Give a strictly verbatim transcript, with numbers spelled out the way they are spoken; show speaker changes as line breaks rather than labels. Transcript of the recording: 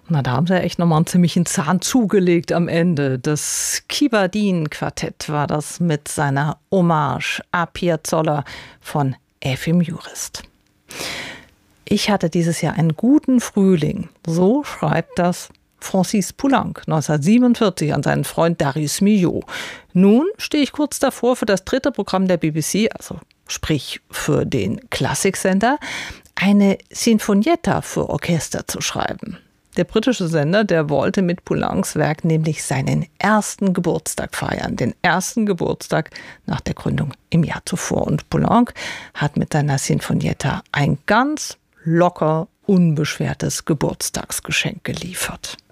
Na, da haben sie ja echt nochmal einen ziemlichen Zahn zugelegt am Ende. Das Kibardin-Quartett war das mit seiner Hommage à Piazzolla von Efim Jurist. Ich hatte dieses Jahr einen guten Frühling. So schreibt das Francis Poulenc neunzehnhundertsiebenundvierzig an seinen Freund Darius Milhaud. Nun stehe ich kurz davor, für das dritte Programm der B B C, also sprich für den Klassiksender, eine Sinfonietta für Orchester zu schreiben. Der britische Sender, der wollte mit Poulencs Werk nämlich seinen ersten Geburtstag feiern. Den ersten Geburtstag nach der Gründung im Jahr zuvor. Und Poulenc hat mit seiner Sinfonietta ein ganz locker, unbeschwertes Geburtstagsgeschenk geliefert.